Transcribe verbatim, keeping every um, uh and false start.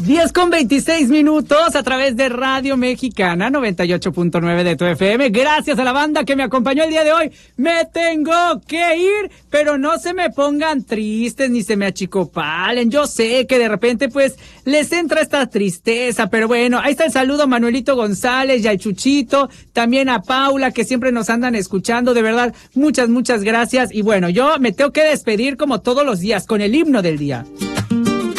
diez con veintiséis minutos a través de Radio Mexicana noventa y ocho punto nueve de tu F M. Gracias a la banda que me acompañó el día de hoy. Me tengo que ir, pero no se me pongan tristes ni se me achicopalen. Yo sé que de repente pues les entra esta tristeza, pero bueno, ahí está el saludo a Manuelito González y al Chuchito, también a Paula que siempre nos andan escuchando. De verdad, muchas, muchas gracias. Y bueno, yo me tengo que despedir como todos los días con el himno del día.